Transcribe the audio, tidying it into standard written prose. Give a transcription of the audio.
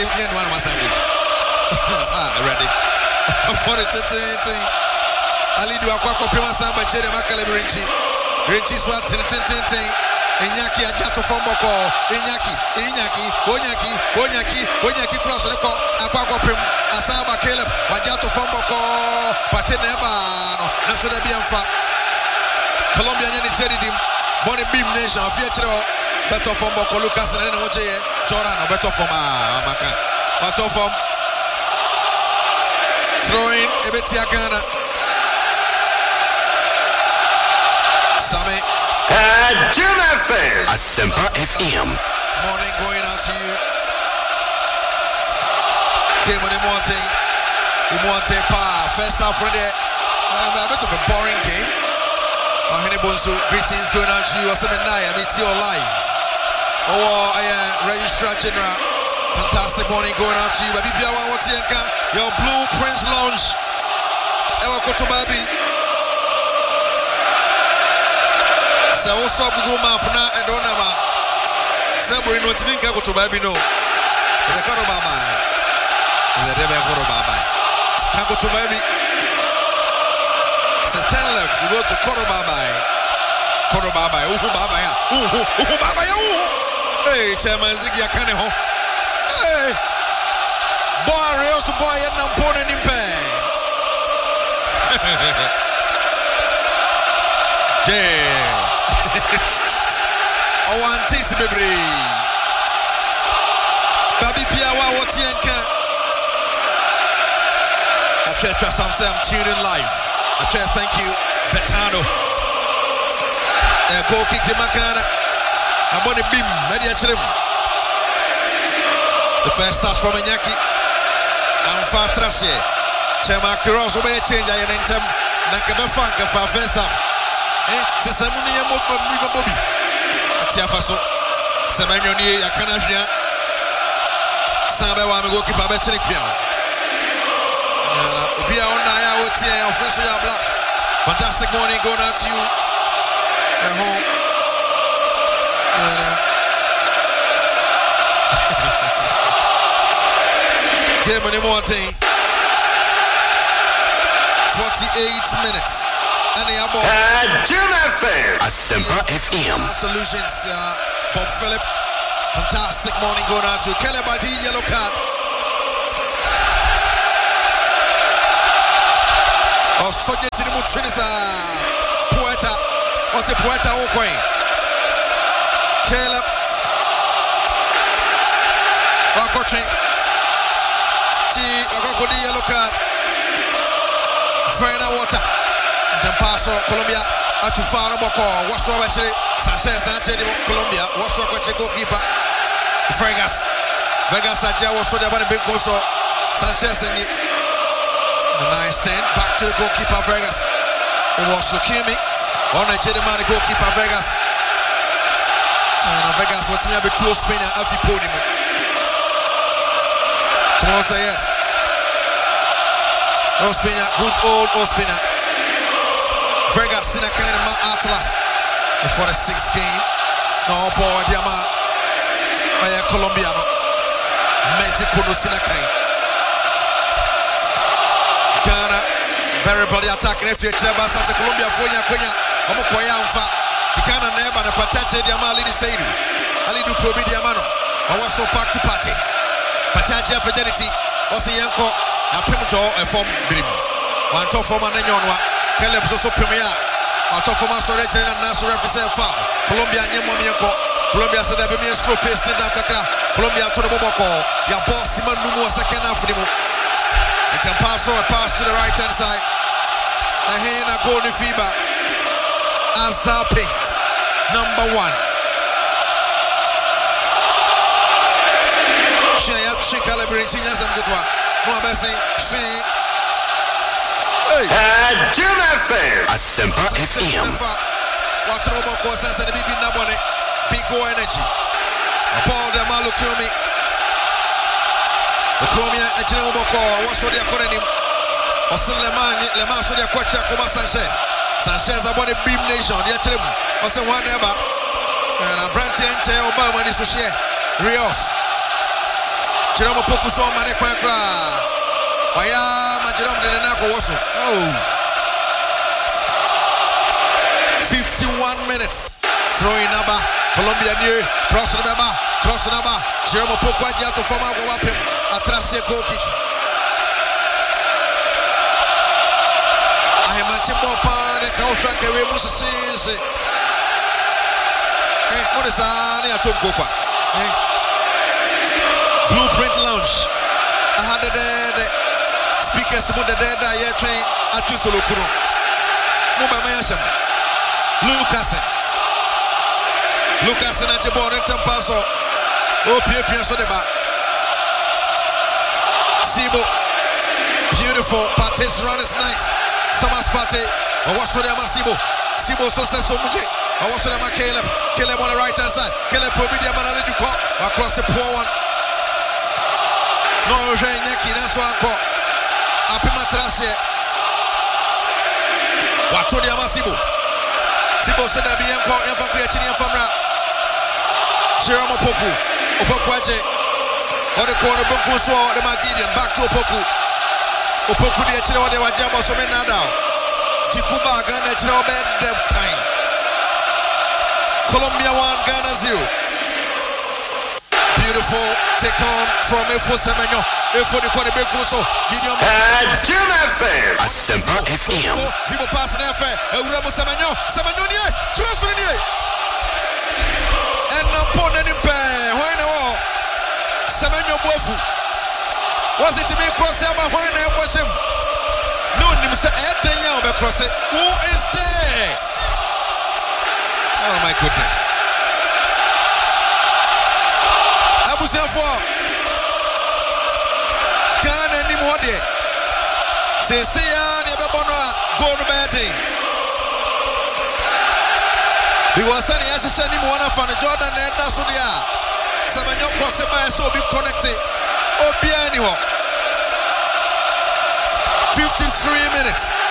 one was ready. What it Ali do Aquaco Pima Samba Chere Macalabrinchi. Rinchi Swat Tintin. Inyaki Ajato Fomboko. Inyaki, Konyaki cross the call. Aquaco Pim. Asaba Caleb. Wajato Fomboko. Patenebano. Nasura Bianfa. Colombia Yanni Bonnie Beam Nation. Fiatro. Beto Fomboko. Lucas and Oje. Jorano. Beto Foma. Maka. Beto Fom. Throwing Ebetiakana. Sami. Jim FM. Asempa FM. Morning going out to you. Came on the Monte Pa. First half for there. A bit of a boring game. Henny Bonsu, greetings going out to you. Asemenai, it's your live. Registrar General. Fantastic morning going out to you. Baby Biawa Watienka, your Blueprints Lounge. Ewa Kotobabi. So also Google Map na and Donama. Sabri no Timinka Kotobabi no. Is a Korobaba. Is a Rebe Korobaba. Kakotobabi. Satan left. You go to Korobaba. Ubaba ya. Hey, Chairman Ziggy Akaneho. Hey, boy, also boy, and I'm pouring in pay. I want this baby. Baby Piawa, what's yanka? I try to say I'm tuning live. I try to thank you, Betano. Go kick the Makana. I'm on the beam, Mediachim. The first start from Inyaki and Fatrashe. Chema Kiros will be a change. I am them Nakabafanka for first half. Sisamunia Bobby. Atiafaso. Semanyoni, Yakanavia. Sabawa, go keep a better piano. Be on Naya, official black. Fantastic morning going out to you at home. Game on the morning. 48 minutes. And the above. Jim FM. Asempa FM. Solutions, Bob Phillip. Fantastic morning going out to Caleb Adi, yellow card. Soja Sinimu Trinisa. Poeta. What's the Poeta Okwe? Caleb. Bakotri. Agakodi yellow card. Frena Water. Jampaso Colombia. Atufano Boko. Waswa Wachiri. Sanchez Sanchez Colombia. Waswa Kwache goalkeeper. Vegas Sanchez was for the one big so Sanchez and the nice 10. Back to the goalkeeper Vegas. It was Lukumi. On the Jedemani goalkeeper Vegas. And Vegas what's me a bit close spinner Afi Podium. Tomorrow say yes. Ospina, good old Ospina. Vegas in a kind of Atlas for the 6th game. No boy, Diama. Colombiano. Mexico no Sinakai. Ghana. Very body attacking if you're Chabas as a Colombia for Yaquina. Omokoyamfa. Ghana never the Patache Diama Lidi Seidu. Ali do Probi Diamano. I was so packed to party. Patache Fidelity. Osi Yanko. A Pimjo, a form brim. One top for Mananonwa. Caleb so Pimia. A top for Masoretin and Nassau represent foul. Colombia Yamamiako. Colombia said, "I've been slow pace in Dakar." Colombia to the Boboko. Your boss Simon Mumu second half of the and Tampaso a pass to the right hand side. A Hena golden fever. Azar Paint. Number 1. She calibrating as I'm good one. No, I'm saying, Jim FM. Asempa FM. What Roboko says at the BB Nabone. Big go energy. Paul de Malukumi. Okomia, a general Boko. What's what they're calling him? Osin Leman, so they're quite Jacoba Sanchez. Sanchez about the Beam Nation. The Achim was a one ever. And a Branty and Che Obama is to share. Rios. Jerome Poku so mane kwa kra. Waya ma Jerome de na ko woso. Oh. 51 minutes. Throwing number. Colombia new. Cross number. Jerome Poku aje ato forma go wapem. Atrase goal kick. Ahemachi Bopa de Kausha Kere Musisi. What is that? Blueprint Lounge. I had the speakers with the dead. I train at Yusulukuru. Mubamayasham. Lucasen at your board. Paso. Oh, Pia Sodeba. Sibo. Beautiful. Parties run is nice. Thomas Party. What's for the Sibo? Sibo so says so much. I was on Caleb on the right hand side. Caleb Probidia Manali Duko across the poor one. No, Nyaki, that's one call. Apimatrase. Watodi Amasibo. Sibo said that being called Enfa Creatini and Famra. Jerome Opoku. Opokwaje. On the corner, Bunkuso, the Magidian. Back to Opoku. Opoku, the Chino, the Wajama, so many now. Chikuba, Ghana, Chino, bad time. Colombia 1, Ghana 0. Beautiful take on from Efo Semenyo. Efo de Kone Bekuso. Gideon Jim FM. Asempa FM. Zibo pass na FM. Euremo Semenyo. Semenyo nie. Cross nie. And Nampon Nimpe. Why no? Semenyo Bofu. Was it to be cross ama why na wash him? No, nim say Etenya be cross it. Who is there? Oh my goodness. Abusiafo. Ghana ni mwode. Sesia ni bebono go no bedi. Because any ashisha ni mwana fan Jordan na enda so dia. Semenyo cross by so be connected. Obi ani ho. 53 minutes.